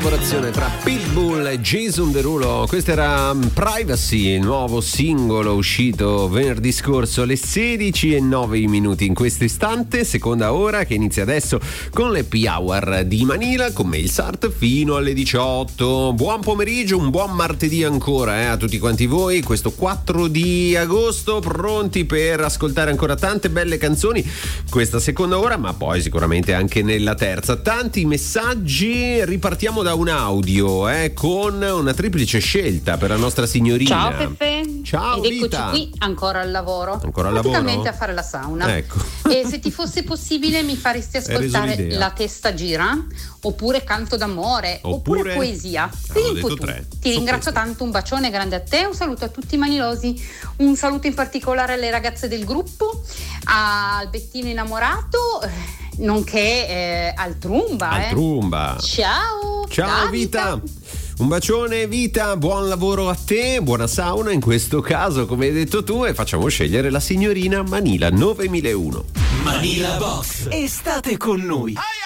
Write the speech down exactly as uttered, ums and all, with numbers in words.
collaborazione tra Pitbull e Jason Derulo. Questo era Privacy, il nuovo singolo uscito venerdì scorso alle sedici e nove minuti in questo istante, seconda ora che inizia adesso con l'Happy Hour di Manila con me il Sart fino alle diciotto. Buon pomeriggio, un buon martedì ancora eh, a tutti quanti voi, questo quattro di agosto, pronti per ascoltare ancora tante belle canzoni questa seconda ora, ma poi sicuramente anche nella terza. Tanti messaggi, ripartiamo da un audio eh, con una triplice scelta per la nostra signorina. Ciao Peppe. Ciao ed eccoci Vita. qui ancora al lavoro. Ancora al praticamente lavoro? a fare la sauna. Ecco. E se ti fosse possibile mi faresti ascoltare La testa gira, oppure Canto d'amore, oppure, oppure poesia. Avevo Scegli tu. tre. Ti Su ringrazio queste. tanto, un bacione grande a te, un saluto a tutti i manilosi, un saluto in particolare alle ragazze del gruppo, al Bettino innamorato, nonché eh, al Trumba. Al eh. Trumba. Ciao. Ciao da Vita. Un bacione Vita, buon lavoro a te, buona sauna in questo caso come hai detto tu, e facciamo scegliere la signorina Manila nove mille uno. Manila Box, estate con noi.